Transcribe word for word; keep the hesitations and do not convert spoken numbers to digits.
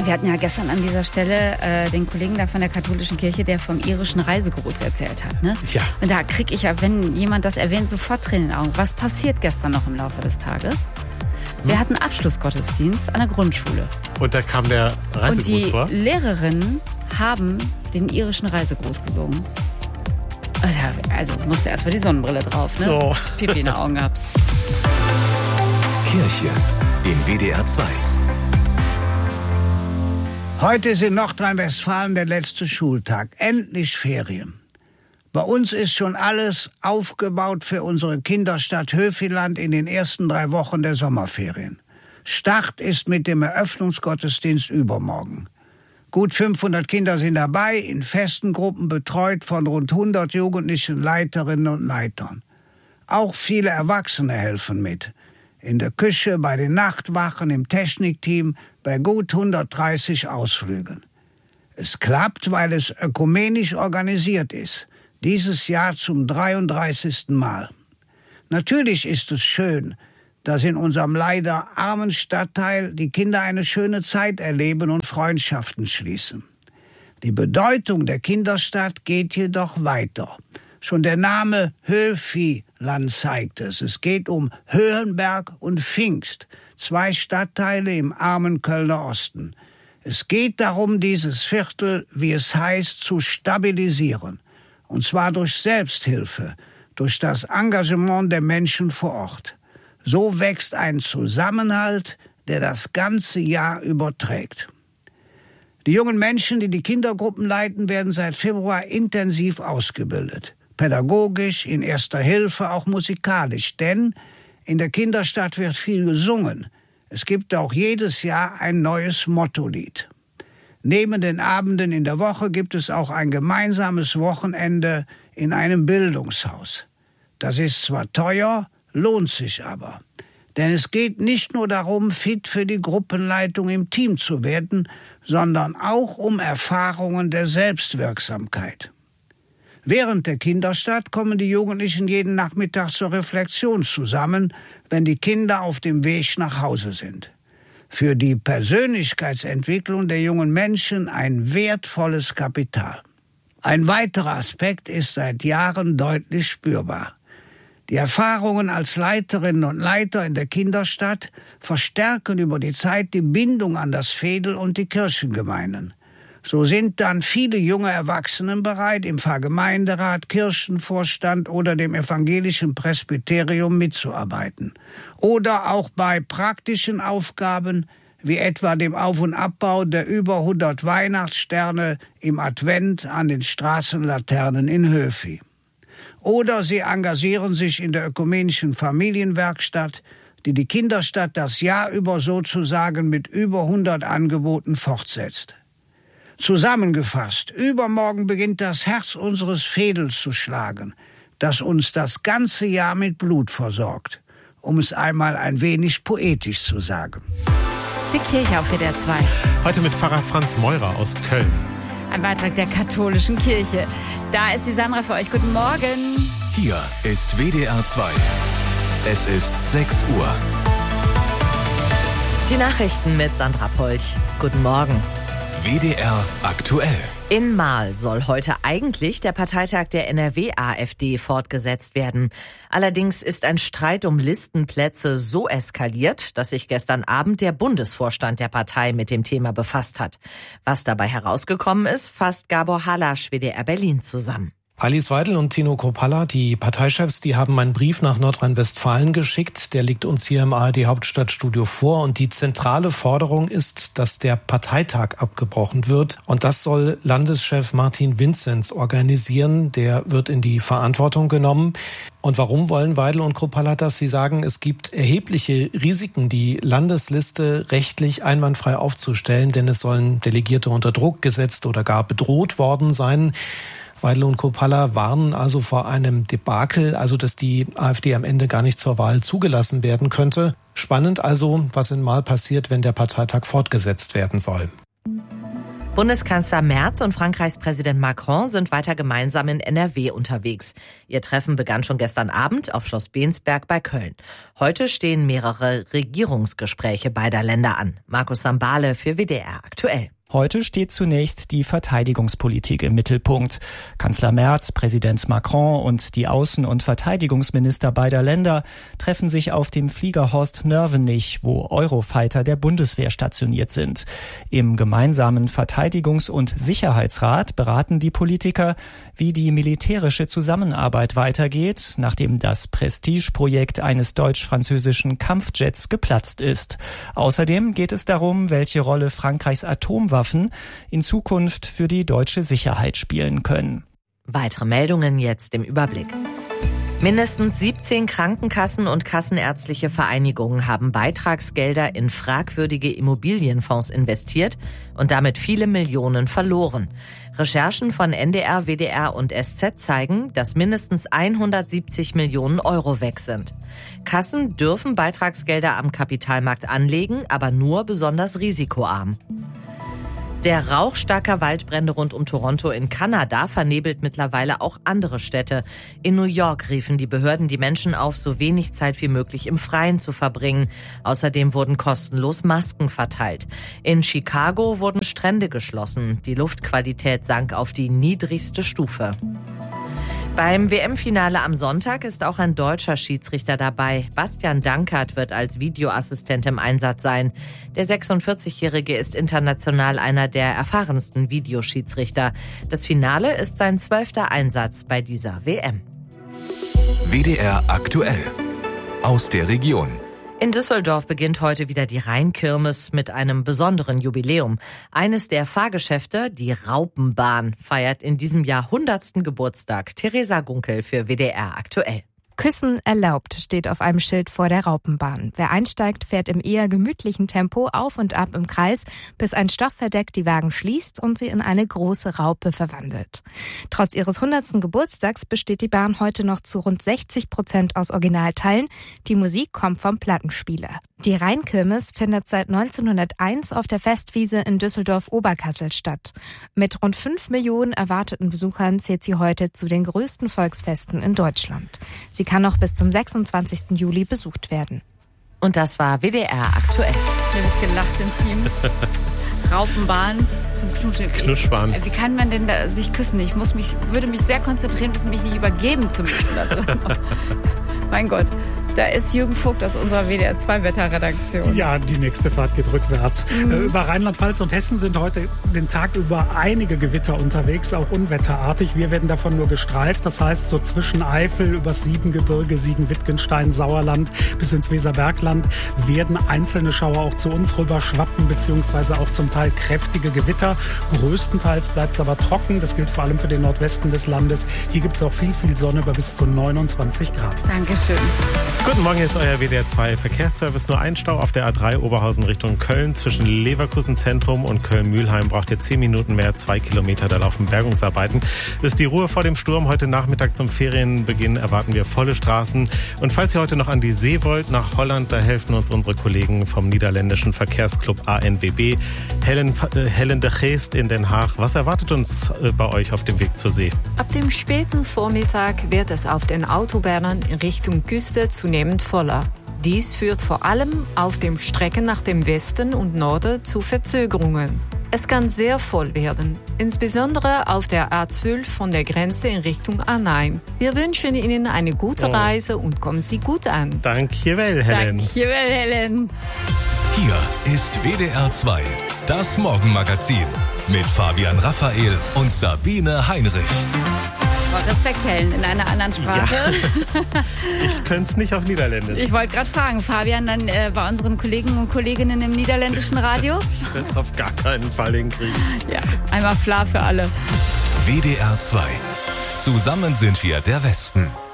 wir hatten ja gestern an dieser Stelle äh, den Kollegen da von der katholischen Kirche, der vom irischen Reisegruß erzählt hat. Ne? Ja. Und da kriege ich ja, wenn jemand das erwähnt, sofort Tränen in den Augen. Was passiert gestern noch im Laufe des Tages? Wir hm. hatten Abschlussgottesdienst an der Grundschule. Und da kam der Reisegruß vor? Und die Lehrerinnen haben den irischen Reisegruß gesungen. Also musste erst mal die Sonnenbrille drauf, ne? Oh. Pipi in den Augen gehabt. Kirche in W D R zwei. Heute ist in Nordrhein-Westfalen der letzte Schultag. Endlich Ferien. Bei uns ist schon alles aufgebaut für unsere Kinderstadt Höfiland in den ersten drei Wochen der Sommerferien. Start ist mit dem Eröffnungsgottesdienst übermorgen. Gut fünfhundert Kinder sind dabei, in festen Gruppen betreut von rund hundert jugendlichen Leiterinnen und Leitern. Auch viele Erwachsene helfen mit. In der Küche, bei den Nachtwachen, im Technikteam, bei gut hundertdreißig Ausflügen. Es klappt, weil es ökumenisch organisiert ist. Dieses Jahr zum dreiunddreißigsten Mal. Natürlich ist es schön, dass in unserem leider armen Stadtteil die Kinder eine schöne Zeit erleben und Freundschaften schließen. Die Bedeutung der Kinderstadt geht jedoch weiter. Schon der Name Höfiland zeigt es. Es geht um Höhenberg und Pfingst, zwei Stadtteile im armen Kölner Osten. Es geht darum, dieses Viertel, wie es heißt, zu stabilisieren. Und zwar durch Selbsthilfe, durch das Engagement der Menschen vor Ort. So wächst ein Zusammenhalt, der das ganze Jahr überträgt. Die jungen Menschen, die die Kindergruppen leiten, werden seit Februar intensiv ausgebildet. Pädagogisch, in erster Hilfe, auch musikalisch. Denn in der Kinderstadt wird viel gesungen. Es gibt auch jedes Jahr ein neues Mottolied. Neben den Abenden in der Woche gibt es auch ein gemeinsames Wochenende in einem Bildungshaus. Das ist zwar teuer, lohnt sich aber. Denn es geht nicht nur darum, fit für die Gruppenleitung im Team zu werden, sondern auch um Erfahrungen der Selbstwirksamkeit. Während der Kinderstadt kommen die Jugendlichen jeden Nachmittag zur Reflexion zusammen, wenn die Kinder auf dem Weg nach Hause sind. Für die Persönlichkeitsentwicklung der jungen Menschen ein wertvolles Kapital. Ein weiterer Aspekt ist seit Jahren deutlich spürbar. Die Erfahrungen als Leiterinnen und Leiter in der Kinderstadt verstärken über die Zeit die Bindung an das Veedel und die Kirchengemeinden. So sind dann viele junge Erwachsene bereit, im Pfarrgemeinderat, Kirchenvorstand oder dem evangelischen Presbyterium mitzuarbeiten. Oder auch bei praktischen Aufgaben, wie etwa dem Auf- und Abbau der über hundert Weihnachtssterne im Advent an den Straßenlaternen in Höfi. Oder sie engagieren sich in der ökumenischen Familienwerkstatt, die die Kinderstadt das Jahr über sozusagen mit über hundert Angeboten fortsetzt. Zusammengefasst, übermorgen beginnt das Herz unseres Veedels zu schlagen, das uns das ganze Jahr mit Blut versorgt, um es einmal ein wenig poetisch zu sagen. Die Kirche auf W D R zwei. Heute mit Pfarrer Franz Meurer aus Köln. Ein Beitrag der katholischen Kirche. Da ist die Sandra für euch. Guten Morgen. Hier ist W D R zwei. Es ist sechs Uhr. Die Nachrichten mit Sandra Polch. Guten Morgen. W D R aktuell. In Marl soll heute eigentlich der Parteitag der N R W-AfD fortgesetzt werden. Allerdings ist ein Streit um Listenplätze so eskaliert, dass sich gestern Abend der Bundesvorstand der Partei mit dem Thema befasst hat. Was dabei herausgekommen ist, fasst Gabor Halasch, W D R Berlin, zusammen. Alice Weidel und Tino Kruppalla, die Parteichefs, die haben einen Brief nach Nordrhein-Westfalen geschickt. Der liegt uns hier im A R D-Hauptstadtstudio vor. Und die zentrale Forderung ist, dass der Parteitag abgebrochen wird. Und das soll Landeschef Martin Vinzenz organisieren. Der wird in die Verantwortung genommen. Und warum wollen Weidel und Kruppalla das? Sie sagen, es gibt erhebliche Risiken, die Landesliste rechtlich einwandfrei aufzustellen. Denn es sollen Delegierte unter Druck gesetzt oder gar bedroht worden sein. Weidel und Kruppalla warnen also vor einem Debakel, also dass die AfD am Ende gar nicht zur Wahl zugelassen werden könnte. Spannend also, was in Marl passiert, wenn der Parteitag fortgesetzt werden soll. Bundeskanzler Merz und Frankreichs Präsident Macron sind weiter gemeinsam in N R W unterwegs. Ihr Treffen begann schon gestern Abend auf Schloss Bensberg bei Köln. Heute stehen mehrere Regierungsgespräche beider Länder an. Markus Sambale für W D R aktuell. Heute steht zunächst die Verteidigungspolitik im Mittelpunkt. Kanzler Merz, Präsident Macron und die Außen- und Verteidigungsminister beider Länder treffen sich auf dem Flieger Horst Nörvenich, wo Eurofighter der Bundeswehr stationiert sind. Im gemeinsamen Verteidigungs- und Sicherheitsrat beraten die Politiker, wie die militärische Zusammenarbeit weitergeht, nachdem das Prestigeprojekt eines deutsch-französischen Kampfjets geplatzt ist. Außerdem geht es darum, welche Rolle Frankreichs Atomwaffen in Zukunft für die deutsche Sicherheit spielen können. Weitere Meldungen jetzt im Überblick. Mindestens siebzehn Krankenkassen und kassenärztliche Vereinigungen haben Beitragsgelder in fragwürdige Immobilienfonds investiert und damit viele Millionen verloren. Recherchen von N D R, W D R und S Z zeigen, dass mindestens hundertsiebzig Millionen Euro weg sind. Kassen dürfen Beitragsgelder am Kapitalmarkt anlegen, aber nur besonders risikoarm. Der Rauch starker Waldbrände rund um Toronto in Kanada vernebelt mittlerweile auch andere Städte. In New York riefen die Behörden die Menschen auf, so wenig Zeit wie möglich im Freien zu verbringen. Außerdem wurden kostenlos Masken verteilt. In Chicago wurden Strände geschlossen. Die Luftqualität sank auf die niedrigste Stufe. Beim W M-Finale am Sonntag ist auch ein deutscher Schiedsrichter dabei. Bastian Dankert wird als Videoassistent im Einsatz sein. Der sechsundvierzigjährige ist international einer der erfahrensten Videoschiedsrichter. Das Finale ist sein zwölfter Einsatz bei dieser W M. W D R aktuell aus der Region. In Düsseldorf beginnt heute wieder die Rheinkirmes mit einem besonderen Jubiläum. Eines der Fahrgeschäfte, die Raupenbahn, feiert in diesem Jahr hundertsten Geburtstag. Theresa Gunkel für W D R aktuell. Küssen erlaubt steht auf einem Schild vor der Raupenbahn. Wer einsteigt, fährt im eher gemütlichen Tempo auf und ab im Kreis, bis ein Stoffverdeck die Wagen schließt und sie in eine große Raupe verwandelt. Trotz ihres hundertsten Geburtstags besteht die Bahn heute noch zu rund sechzig Prozent aus Originalteilen. Die Musik kommt vom Plattenspieler. Die Rheinkirmes findet seit neunzehnhunderteins auf der Festwiese in Düsseldorf-Oberkassel statt. Mit rund fünf Millionen erwarteten Besuchern zählt sie heute zu den größten Volksfesten in Deutschland. Sie kann noch bis zum sechsundzwanzigsten Juli besucht werden. Und das war W D R aktuell. Hier wird gelacht im Team. Raupenbahn zum Knutschen. Knuschbahn. Wie kann man denn da sich küssen? Ich muss mich, würde mich sehr konzentrieren, bis mich nicht übergeben zu müssen. Mein Gott, da ist Jürgen Vogt aus unserer W D R zwei Wetterredaktion. Ja, die nächste Fahrt geht rückwärts. Mhm. Über Rheinland-Pfalz und Hessen sind heute den Tag über einige Gewitter unterwegs, auch unwetterartig. Wir werden davon nur gestreift. Das heißt, so zwischen Eifel, übers Siebengebirge, Siegen-Wittgenstein, Sauerland bis ins Weserbergland werden einzelne Schauer auch zu uns rüber schwappen, beziehungsweise auch zum Teil kräftige Gewitter. Größtenteils bleibt es aber trocken. Das gilt vor allem für den Nordwesten des Landes. Hier gibt es auch viel, viel Sonne bei bis zu neunundzwanzig Grad. Dankeschön. Guten Morgen, hier ist euer W D R zwei Verkehrsservice. Nur ein Stau auf der A drei Oberhausen Richtung Köln. Zwischen Leverkusen Zentrum und Köln-Mühlheim braucht ihr zehn Minuten mehr, zwei Kilometer. Da laufen Bergungsarbeiten. Das ist die Ruhe vor dem Sturm. Heute Nachmittag zum Ferienbeginn erwarten wir volle Straßen. Und falls ihr heute noch an die See wollt, nach Holland, da helfen uns unsere Kollegen vom niederländischen Verkehrsclub A N W B. Helen, äh, Helen de Geest in Den Haag. Was erwartet uns äh, bei euch auf dem Weg zur See? Ab dem späten Vormittag wird es auf den Autobahnen in Richtung Küste zunehmend voller. Dies führt vor allem auf den Strecken nach dem Westen und Norden zu Verzögerungen. Es kann sehr voll werden, insbesondere auf der A zwölf von der Grenze in Richtung Arnhem. Wir wünschen Ihnen eine gute oh. Reise und kommen Sie gut an. Dankjewel, Helen. Dankjewel, Helen. Hier ist W D R zwei, das Morgenmagazin mit Fabian Raphael und Sabine Heinrich. Respekt, Helen, in einer anderen Sprache. Ja. Ich könnte es nicht auf Niederländisch. Ich wollte gerade fragen, Fabian, dann äh, bei unseren Kollegen und Kolleginnen im niederländischen Radio? Ich würde es auf gar keinen Fall hinkriegen. Ja, einmal Fla für alle. W D R zwei. Zusammen sind wir der Westen.